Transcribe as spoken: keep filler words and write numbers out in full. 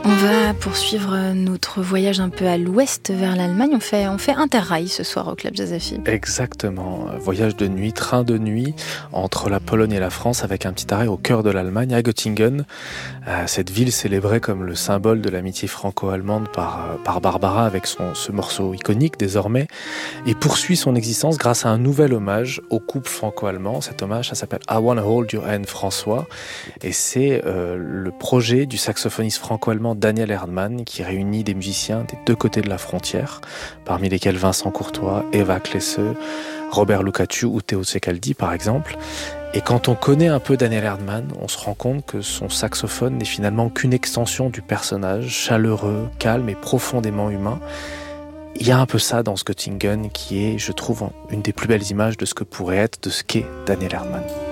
On va poursuivre notre voyage un peu à l'ouest vers l'Allemagne. On fait, on fait interrail ce soir au Club Jazz F M. Exactement. Voyage de nuit, train de nuit entre la Pologne et la France avec un petit arrêt au cœur de l'Allemagne, à Göttingen. Cette ville célébrée comme le symbole de l'amitié franco-allemande par, par Barbara avec son, ce morceau iconique désormais et poursuit son existence grâce à un nouvel hommage au couple franco-allemand. Cet hommage, ça s'appelle I Wanna Hold Your Hand François et c'est euh, le projet du saxophoniste franco-allemand Daniel Erdmann qui réunit des musiciens des deux côtés de la frontière, parmi lesquels Vincent Courtois, Eva Klesse, Robert Lucaciu ou Théo Ceccaldi par exemple. Et quand on connaît un peu Daniel Erdmann, on se rend compte que son saxophone n'est finalement qu'une extension du personnage, chaleureux, calme et profondément humain. Il y a un peu ça dans ce Göttingen qui est, je trouve, une des plus belles images de ce que pourrait être, de ce qu'est Daniel Erdmann.